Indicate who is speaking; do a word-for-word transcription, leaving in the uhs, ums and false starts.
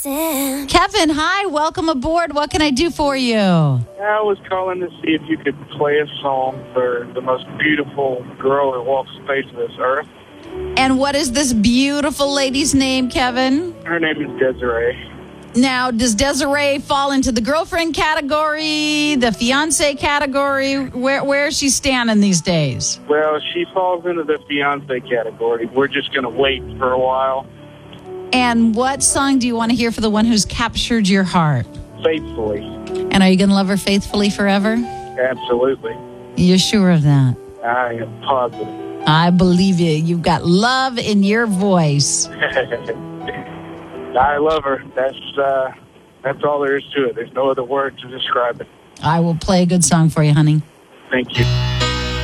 Speaker 1: dancing.
Speaker 2: Kevin, hi. Welcome aboard. What can I do for you?
Speaker 3: I was calling to see if you could play a song for the most beautiful girl that walks the face of this earth.
Speaker 2: And what is this beautiful lady's name, Kevin?
Speaker 3: Her name is Desiree.
Speaker 2: Now, does Desiree fall into the girlfriend category, the fiance category? Where where is she standing these days?
Speaker 3: Well, she falls into the fiance category. We're just going to wait for a while.
Speaker 2: And what song do you want to hear for the one who's captured your heart?
Speaker 3: Faithfully.
Speaker 2: And are you going to love her faithfully forever?
Speaker 3: Absolutely.
Speaker 2: You're sure of that?
Speaker 3: I am positive.
Speaker 2: I believe you. You've got love in your voice.
Speaker 3: I love her. That's uh, that's all there is to it. There's no other word to describe it.
Speaker 2: I will play a good song for you, honey.
Speaker 3: Thank you.